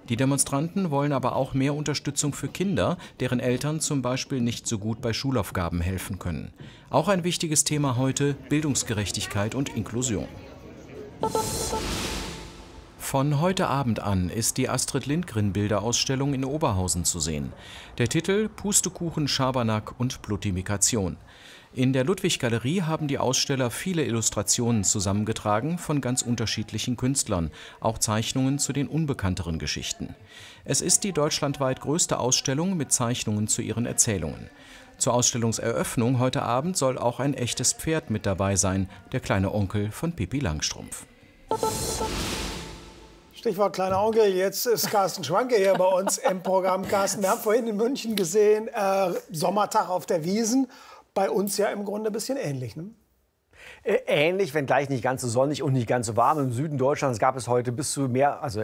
Die Demonstranten wollen aber auch mehr Unterstützung für Kinder, deren Eltern zum Beispiel nicht so gut bei Schulaufgaben helfen können. Auch ein wichtiges Thema heute: Bildungsgerechtigkeit und Inklusion. Von heute Abend an ist die Astrid-Lindgren-Bilderausstellung in Oberhausen zu sehen. Der Titel: Pustekuchen, Schabernack und Blutimikation. In der Ludwig-Galerie haben die Aussteller viele Illustrationen zusammengetragen von ganz unterschiedlichen Künstlern, auch Zeichnungen zu den unbekannteren Geschichten. Es ist die deutschlandweit größte Ausstellung mit Zeichnungen zu ihren Erzählungen. Zur Ausstellungseröffnung heute Abend soll auch ein echtes Pferd mit dabei sein, der kleine Onkel von Pippi Langstrumpf. Stichwort kleiner Onkel, jetzt ist Carsten Schwanke hier bei uns im Programm. Carsten, wir haben vorhin in München gesehen, Sommertag auf der Wiesn. Bei uns ja im Grunde ein bisschen ähnlich, ne? Ähnlich, wenngleich nicht ganz so sonnig und nicht ganz so warm. Im Süden Deutschlands gab es heute bis zu mehr, also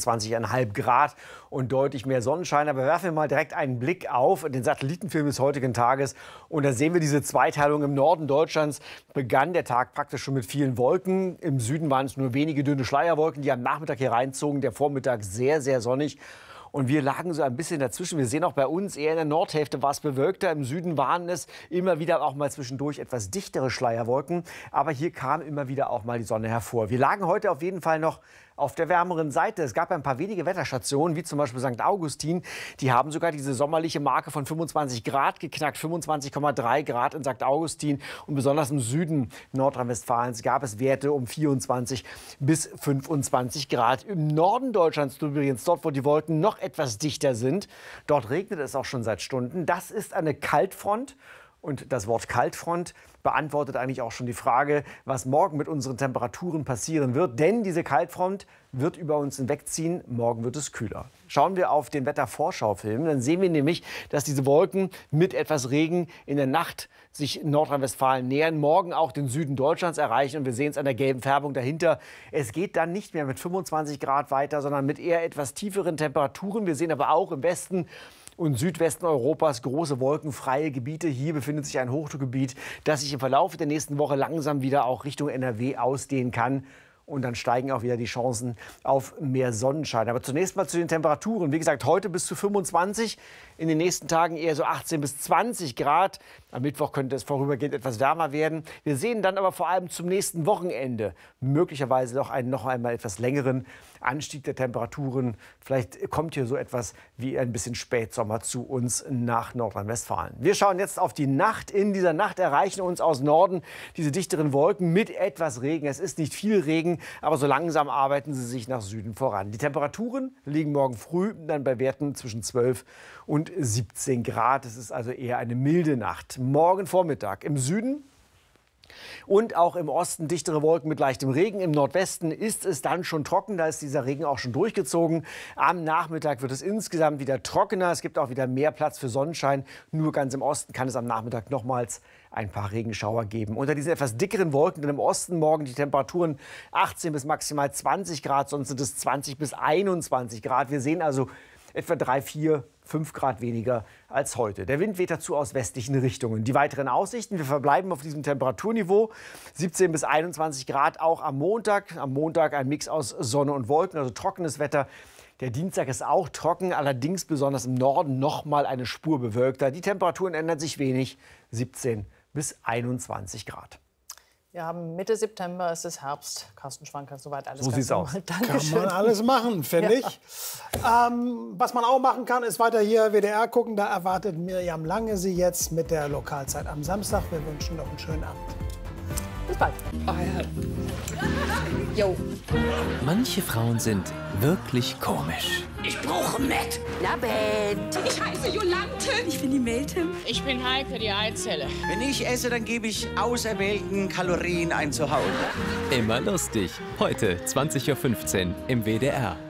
26,5 Grad und deutlich mehr Sonnenschein. Aber werfen wir mal direkt einen Blick auf den Satellitenfilm des heutigen Tages. Und da sehen wir diese Zweiteilung. Im Norden Deutschlands begann der Tag praktisch schon mit vielen Wolken. Im Süden waren es nur wenige dünne Schleierwolken, die am Nachmittag hier reinzogen. Der Vormittag sehr, sehr sonnig. Und wir lagen so ein bisschen dazwischen. Wir sehen auch bei uns, eher in der Nordhälfte war es bewölkter. Im Süden waren es immer wieder auch mal zwischendurch etwas dichtere Schleierwolken. Aber hier kam immer wieder auch mal die Sonne hervor. Wir lagen heute auf jeden Fall noch auf der wärmeren Seite. Es gab ein paar wenige Wetterstationen, wie zum Beispiel St. Augustin. Die haben sogar diese sommerliche Marke von 25 Grad geknackt. 25,3 Grad in St. Augustin. Und besonders im Süden Nordrhein-Westfalens gab es Werte um 24 bis 25 Grad. Im Norden Deutschlands übrigens, dort wo die Wolken noch etwas dichter sind, dort regnet es auch schon seit Stunden. Das ist eine Kaltfront. Und das Wort Kaltfront beantwortet eigentlich auch schon die Frage, was morgen mit unseren Temperaturen passieren wird. Denn diese Kaltfront wird über uns hinwegziehen. Morgen wird es kühler. Schauen wir auf den Wettervorschaufilm, dann sehen wir nämlich, dass diese Wolken mit etwas Regen in der Nacht sich Nordrhein-Westfalen nähern, morgen auch den Süden Deutschlands erreichen. Und wir sehen es an der gelben Färbung dahinter. Es geht dann nicht mehr mit 25 Grad weiter, sondern mit eher etwas tieferen Temperaturen. Wir sehen aber auch im Westen und Südwesten Europas große wolkenfreie Gebiete. Hier befindet sich ein Hochdruckgebiet, das sich im Verlauf der nächsten Woche langsam wieder auch Richtung NRW ausdehnen kann. Und dann steigen auch wieder die Chancen auf mehr Sonnenschein. Aber zunächst mal zu den Temperaturen. Wie gesagt, heute bis zu 25, in den nächsten Tagen eher so 18 bis 20 Grad. Am Mittwoch könnte es vorübergehend etwas wärmer werden. Wir sehen dann aber vor allem zum nächsten Wochenende möglicherweise noch einmal etwas längeren Anstieg der Temperaturen. Vielleicht kommt hier so etwas wie ein bisschen Spätsommer zu uns nach Nordrhein-Westfalen. Wir schauen jetzt auf die Nacht. In dieser Nacht erreichen uns aus Norden diese dichteren Wolken mit etwas Regen. Es ist nicht viel Regen, aber so langsam arbeiten sie sich nach Süden voran. Die Temperaturen liegen morgen früh dann bei Werten zwischen 12 und 17 Grad. Es ist also eher eine milde Nacht. Morgen Vormittag im Süden und auch im Osten dichtere Wolken mit leichtem Regen. Im Nordwesten ist es dann schon trocken. Da ist dieser Regen auch schon durchgezogen. Am Nachmittag wird es insgesamt wieder trockener. Es gibt auch wieder mehr Platz für Sonnenschein. Nur ganz im Osten kann es am Nachmittag nochmals ein paar Regenschauer geben. Unter diesen etwas dickeren Wolken dann im Osten morgen die Temperaturen 18 bis maximal 20 Grad. Sonst sind es 20 bis 21 Grad. Wir sehen also etwa 3, 4, 5 Grad weniger als heute. Der Wind weht dazu aus westlichen Richtungen. Die weiteren Aussichten: Wir verbleiben auf diesem Temperaturniveau. 17 bis 21 Grad auch am Montag. Am Montag ein Mix aus Sonne und Wolken, also trockenes Wetter. Der Dienstag ist auch trocken, allerdings besonders im Norden noch mal eine Spur bewölkter. Die Temperaturen ändern sich wenig, 17 bis 21 Grad. Wir haben Mitte September, es ist Herbst. Carsten Schwanke, soweit alles. So sieht's aus. Dankeschön. Kann man alles machen, finde ich. Was man auch machen kann, ist weiter hier WDR gucken. Da erwartet Miriam Lange Sie jetzt mit der Lokalzeit am Samstag. Wir wünschen noch einen schönen Abend. Bis bald. Oh ja. Jo. Manche Frauen sind wirklich komisch. Ich brauche Matt. Na, Bett. Ich heiße Jolante. Ich bin die Meltem. Ich bin Heike, die Eizelle. Wenn ich esse, dann gebe ich auserwählten Kalorien ein Zuhause. Immer lustig. Heute 20:15 Uhr im WDR.